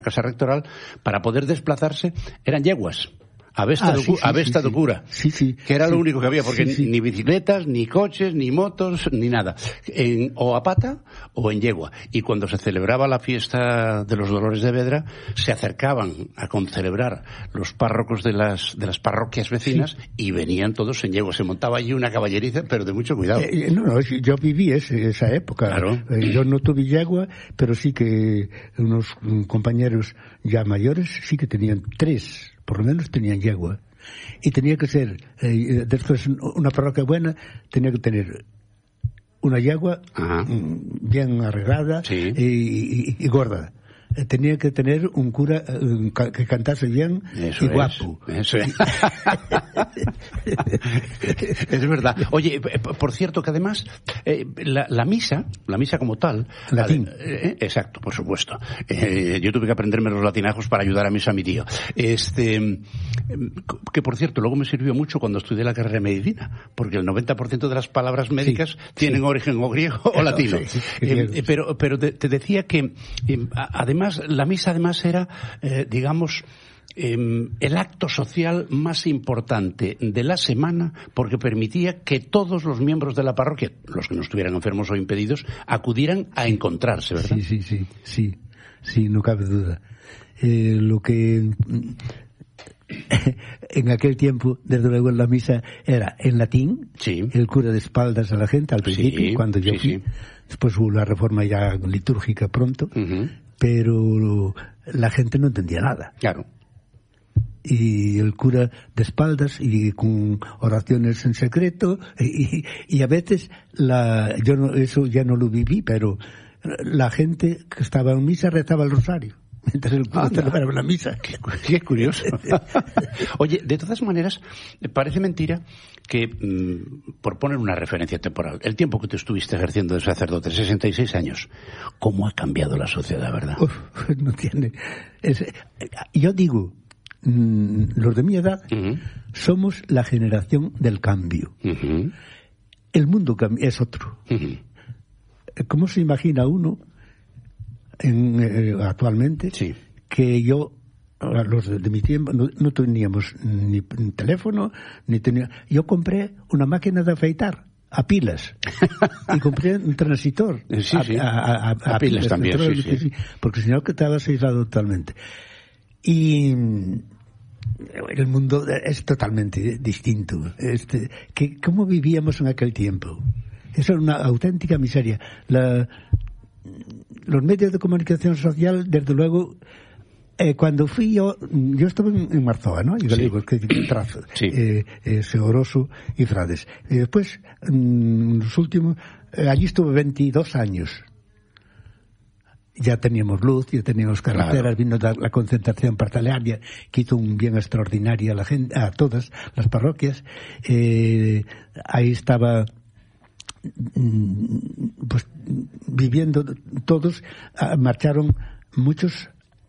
casa rectoral, para poder desplazarse, eran yeguas. A Vesta do Cura, que era lo único que había, porque ni bicicletas, ni coches, ni motos, ni nada. O a pata o en yegua. Y cuando se celebraba la fiesta de los Dolores de Vedra, se acercaban a concelebrar los párrocos de las parroquias vecinas y venían todos en yegua. Se montaba allí una caballeriza, pero de mucho cuidado. Yo viví esa época. Claro. Yo no tuve yegua, pero sí que unos compañeros ya mayores sí que tenían tres. Por lo menos tenían yegua. Y tenía que ser, después, una parroquia buena, tenía que tener una yegua bien arreglada y gorda. Tenía que tener un cura que cantase bien y guapo. Eso es. Es verdad. Oye, por cierto que además la misa como tal, latín. Exacto, por supuesto. Yo tuve que aprenderme los latinajos para ayudar a mi tío. Que por cierto, luego me sirvió mucho cuando estudié la carrera de medicina, porque el 90% de las palabras médicas tienen origen o griego o latino. Pero te decía que además la misa era, digamos, el acto social más importante de la semana, porque permitía que todos los miembros de la parroquia, los que no estuvieran enfermos o impedidos, acudieran a encontrarse, ¿verdad? Sí, no cabe duda. Lo que en aquel tiempo, desde luego, en la misa era en latín, el cura de espaldas a la gente al principio, cuando yo fui. Después hubo la reforma ya litúrgica pronto, pero la gente no entendía nada. Claro. Y el cura de espaldas y con oraciones en secreto y a veces eso ya no lo viví, pero la gente que estaba en misa rezaba el rosario mientras el cura celebraba la misa. Qué curioso. Oye, de todas maneras, parece mentira que, por poner una referencia temporal, el tiempo que tú estuviste ejerciendo de sacerdote, 66 años, ¿cómo ha cambiado la sociedad, verdad? No tiene... Yo digo, los de mi edad somos la generación del cambio. El mundo es otro. ¿Cómo se imagina uno actualmente que los de mi tiempo no teníamos ni teléfono, yo compré una máquina de afeitar a pilas y compré un transitor a pilas también, porque si no quedabas aislado totalmente. Y el mundo es totalmente distinto. ¿Cómo vivíamos en aquel tiempo? Eso era una auténtica miseria. Los medios de comunicación social, desde luego, cuando fui yo estaba en Marzoa, ¿no? Y Galegos, Seoroso y Frades. Y después, los últimos, allí estuve 22 años. Ya teníamos luz, ya teníamos carreteras, vino la concentración parcelaria, que hizo un bien extraordinario a todas las parroquias. Ahí estaba pues viviendo todos, marcharon muchos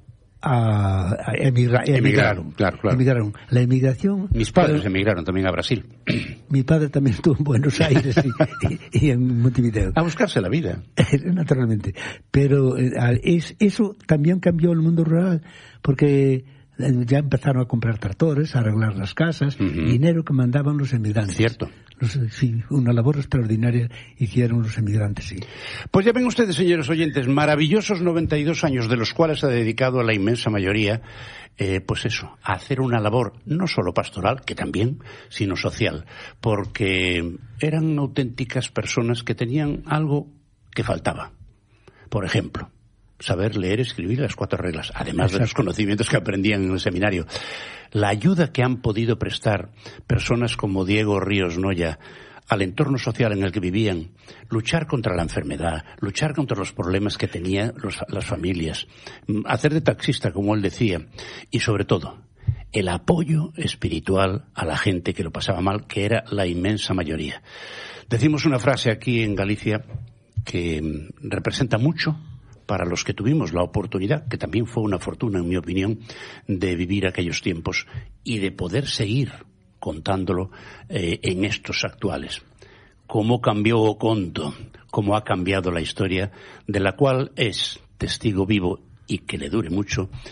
emigraron. Claro. Emigraron. La emigración... Mis padres emigraron también a Brasil. Mi padre también estuvo en Buenos Aires y en Montevideo. A buscarse la vida. Naturalmente. Pero eso también cambió el mundo rural, porque ya empezaron a comprar tractores, a arreglar las casas, dinero que mandaban los emigrantes. Cierto. Una labor extraordinaria hicieron los emigrantes, sí. Pues ya ven ustedes, señores oyentes, maravillosos 92 años, de los cuales ha dedicado a la inmensa mayoría, pues eso, a hacer una labor no solo pastoral, que también, sino social, porque eran auténticas personas que tenían algo que faltaba. Por ejemplo, saber leer, escribir las 4 reglas, además de los conocimientos que aprendían en el seminario. La ayuda que han podido prestar personas como Diego Ríos Noya al entorno social en el que vivían, luchar contra la enfermedad, luchar contra los problemas que tenían las familias, hacer de taxista, como él decía, y sobre todo, el apoyo espiritual a la gente que lo pasaba mal, que era la inmensa mayoría. Decimos una frase aquí en Galicia que representa mucho para los que tuvimos la oportunidad, que también fue una fortuna, en mi opinión, de vivir aquellos tiempos y de poder seguir contándolo en estos actuales. Cómo cambió Oconto, cómo ha cambiado la historia, de la cual es testigo vivo y que le dure mucho,